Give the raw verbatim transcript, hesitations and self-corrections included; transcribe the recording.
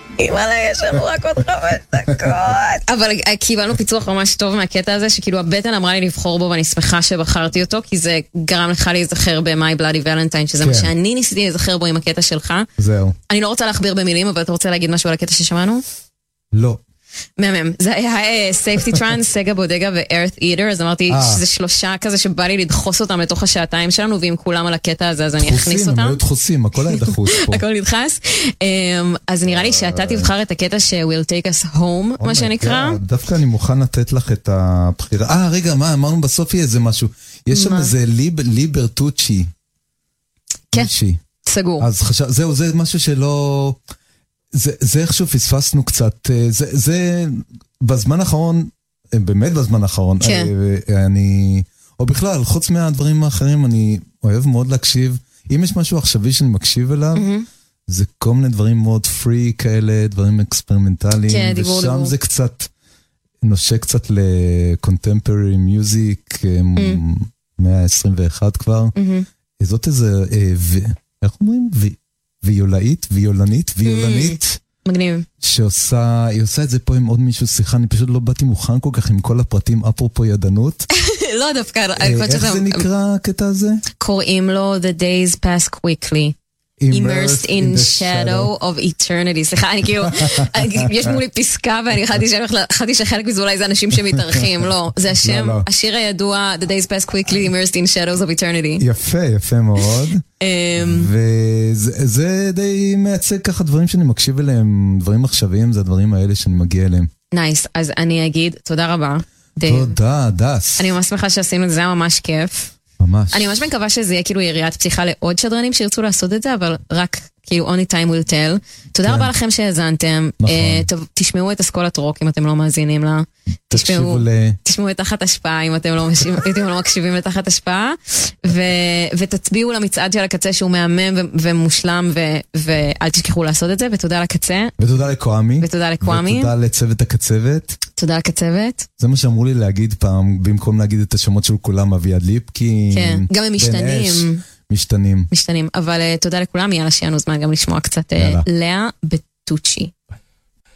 אימאלה, יש לנו רק עוד חמש דקות. אבל קיבלנו פיצוח ממש טוב מהקטע הזה, שכאילו הבטן אמרה לי לבחור בו, ואני שמחה שבחרתי אותו, כי זה גרם לך להיזכר ב-My Bloody Valentine, שזה מה שאני ניסיתי להיזכר בו עם הקטע שלך. זהו. אני לא רוצה להכביר במילים, אבל אתה רוצה להגיד משהו על הקטע ששמענו? לא. מהמם, זה היה Safety Trance, סגה בודגה ו-Earth Eater, אז אמרתי שזה שלושה כזה שבא לי לדחוס אותם לתוך השעתיים שלנו, ואם כולם על הקטע הזה אז אני אכניס אותם. דחוסים, הם היו דחוסים, הכל היה דחוס פה. הכל נדחס. אז נראה לי שאתה תבחר את הקטע ש-Will take us home, מה שנקרא. דווקא אני מוכן לתת לך את הבחירה. אה, רגע, מה, אמרנו בסוף יהיה איזה משהו. יש שם איזה ליברטוצ'י. כן, סגור. אז חשב, זהו, זה משהו שלא... זה, זה איכשהו פספסנו קצת, זה, זה בזמן האחרון, באמת בזמן האחרון, כן. אני, או בכלל, חוץ מהדברים האחרים, אני אוהב מאוד להקשיב, אם יש משהו עכשווי שאני מקשיב אליו, mm-hmm. זה כל מיני דברים מאוד פרי כאלה, דברים אקספרימנטליים, כן, דיבור, ושם דיבור. זה קצת, נושא קצת לקונטמפרי מיוזיק, mm-hmm. מאה עשרים ואחת כבר, mm-hmm. זאת איזה, ו, איך אומרים? ו... ויולאית, ויולנית, ויולנית. מגניב. שעושה, היא עושה את זה פה עם עוד מישהו, סליחה, אני פשוט לא באתי מוכן כל כך עם כל הפרטים, אפרופו ידענות. לא דווקא. איך זה נקרא הקטע הזה? קוראים לו The Days Pass Quickly. Immersed in shadow of eternity. סליחה, אני כאילו, יש מולי פסקה ואני חשבתי שחלק מזה אולי זה אנשים שמתארחים, לא, זה השם, השיר הידוע The Days Pass Quickly, Immersed in shadows of eternity. יפה, יפה מאוד. וזה די מייצג ככה דברים שאני מקשיב אליהם, דברים עכשוויים, זה הדברים האלה שאני מגיע אליהם. נייס, אז אני אגיד תודה רבה. תודה, דס. אני ממש שמחה שעשינו את זה, היה ממש כיף. ממש. אני ממש מקווה שזה יהיה כאילו יריית פתיחה לעוד שדרנים שירצו לעשות את זה, אבל רק כאילו only time will tell. תודה רבה לכם שהאזנתם. תשמעו את אסכולת רוק אם אתם לא מאזינים לה. תשמעו את תחת השפעה אם אתם לא מקשיבים לתחת השפעה. ותצביעו למצעד של הקצה שהוא מהמם ומושלם, ואל תשכחו לעשות את זה. ותודה לקצה. ותודה לקוואמי. ותודה לקוואמי. ותודה לצוות הקצבת. תודה לקצבת. זה מה שאמרו לי להגיד פעם, במקום להגיד את השמות של כולם, אביעד ליפקין. כן, גם הם משתנים. משתנים. משתנים, אבל תודה לכולם, יאללה שיהיה לנו זמן גם לשמוע קצת לאה בטוצ'י.